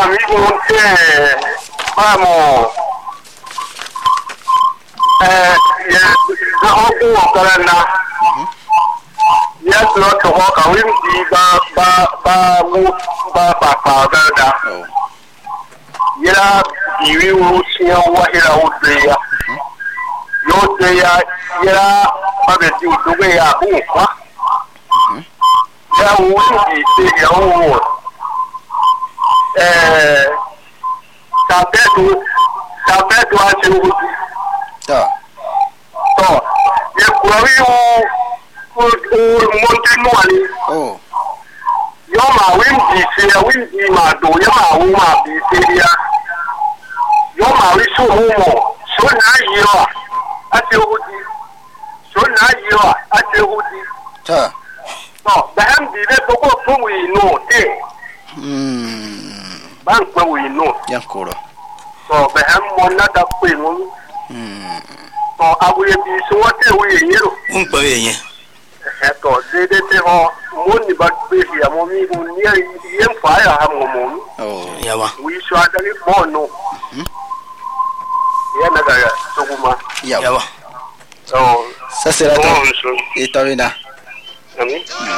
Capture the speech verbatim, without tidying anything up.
amigo che vamos eh ya ho ko kana ya lo to ho ka wim di ba ba ba mu ba ba pa da da ya di wi wo sia wa ira o de ya yo de ya ya ba be di o do ya ku kwa ya wo di de ya o eh tabetu tabetu a ti o ta to ye kuwi o o montenu ali oh yo ma win di se win di ma do yo ma wo ma bi se ya yo ma wi so mo mo so na yi o ati o di so na yi o ati o di ta to ba am di le ko ko wi no te mm ban ko wi no yankoro to ba am mo na da pe mo mm to abuye bi so wa te wi yero un pa yen eto de de te ho mo ni ba be ya mo mi mo ni yen fa ya ha mo mo oh ya wa wi so ada ni mo no ya na ga so kuma ya ya wa so sasa la oh to so itawina ami